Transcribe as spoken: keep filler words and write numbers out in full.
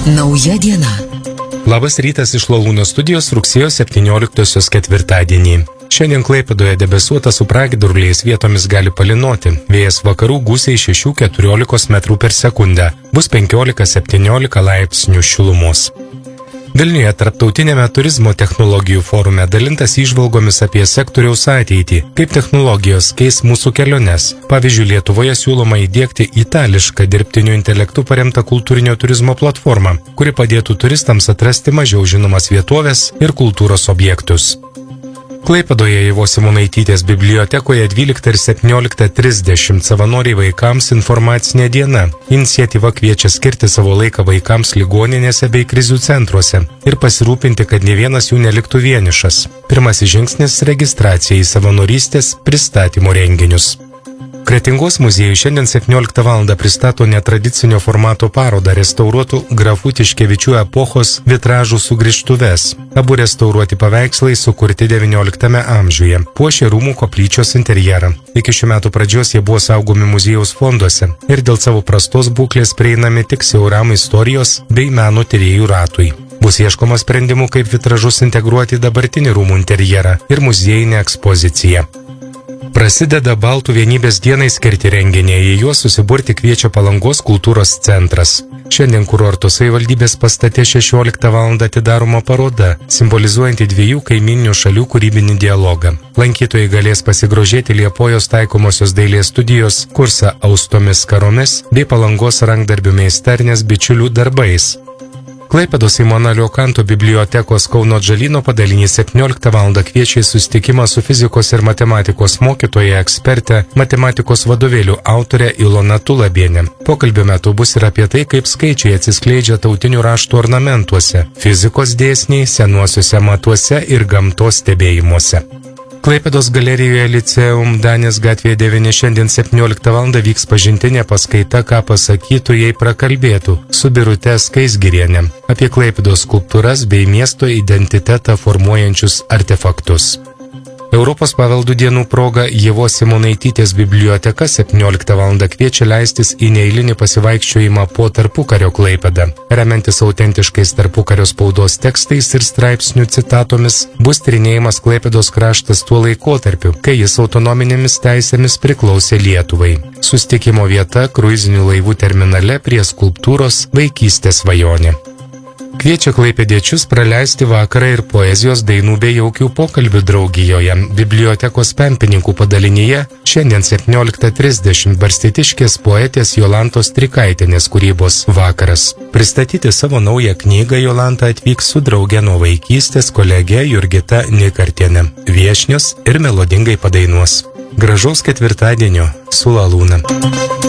Nauja diena. Labas rytas iš Lalūno studijos rugsėjo septynioliktosios ketvirtadienį. Šiandien Klaipėdoje debesuota su pragiedruliais, vietomis gali palynoti. Vėjas vakarų gūsiai šešių iki keturiolikos metrų per sekundę. Bus penkiolika septyniolika laipsnių šilumos. Vilniuje tarptautinėme turizmo technologijų forume dalintas įžvalgomis apie sektoriaus ateitį, kaip technologijos keis mūsų keliones. Pavyzdžiui, Lietuvoje siūloma įdiegti itališką dirbtiniu intelektu paremtą kultūrinio turizmo platformą, kuri padėtų turistams atrasti mažiau žinomas vietovės ir kultūros objektus. Klaipėdoje Ievos Simonaitytės bibliotekoje dvyliktą ir septynioliktą trisdešimt savanoriai vaikams informacinė diena. Iniciatyva kviečia skirti savo laiką vaikams ligoninėse bei krizių centruose ir pasirūpinti, kad ne vienas jų neliktų vienišas. Pirmasis žingsnis – registracija į savanorystės pristatymo renginius. Kretingos muziejus šiandien septynioliktą valandą pristato netradicinio formato parodą restauruotų grafų Tiškevičių epochos vitražų sugrįžtuves. Abu restauruoti paveikslai sukurti devynioliktame amžiuje, puošė rūmų koplyčios interjerą. Iki šių metų pradžios jie buvo saugomi muziejaus fonduose ir dėl savo prastos būklės prieinami tik siauram istorijos bei meno tyrėjų ratui. Bus ieškoma sprendimų, kaip vitražus integruoti į dabartinį rūmų interjerą ir muziejinę ekspoziciją. Prasideda Baltų vienybės dienai skirti renginiai, į juos susiburti kviečia Palangos kultūros centras. Šiandien kurorto savivaldybės pastate šešioliktą valandą atidaroma paroda, simbolizuojanti dviejų kaiminių šalių kūrybinį dialogą. Lankytojai galės pasigrožėti Liepojos taikomosios dailės studijos kursą austomis karomis bei Palangos rankdarbių meisternės bičiulių darbais. Klaipėdos Simono Liokanto bibliotekos Kauno Atžalyno padalinys septynioliktą valandą kviečia į susitikimą su fizikos ir matematikos mokytoja ekspertė, matematikos vadovėlių autorė Ilona Tulabienė. Pokalbio metu bus ir apie tai, kaip skaičiai atsiskleidžia tautinių raštų ornamentuose, fizikos dėsniai, senuosiuose matuose ir gamtos stebėjimuose. Klaipėdos galerijoje Liceum Danės gatvėje devyni šiandien septynioliktą valandą vyks pažintinė paskaita, ką pasakytų, jei prakalbėtų, su Birute Skaisgirienė apie Klaipėdos skulptūras bei miesto identitetą formuojančius artefaktus. Europos paveldų dienų proga Ievos Simonaitytės biblioteka septynioliktą valandą kviečia leistis į neeilinį pasivaikščiojimą po tarpukario Klaipėdą. Remiantis autentiškais tarpukario spaudos tekstais ir straipsnių citatomis, bus tyrinėjimas Klaipėdos kraštas tuo laikotarpiu, kai jis autonominėmis teisėmis priklausė Lietuvai. Susitikimo vieta kruizinių laivų terminale prie skulptūros Vaikystės svajonė. Kviečia klaipėdiečius praleisti vakarą ir poezijos, dainų bei jaukių pokalbių draugijoje. Bibliotekos Pempininkų padalinyje šiandien septynioliktą trisdešimt barstytiškės poetės Jolantos Trikaitienės kūrybos vakaras. Pristatyti savo naują knygą Jolanta atvyks su drauge nuo vaikystės kolege Jurgita Nikartienė. Viešnios ir melodingai padainuos. Gražaus ketvirtadienio su Lalūna.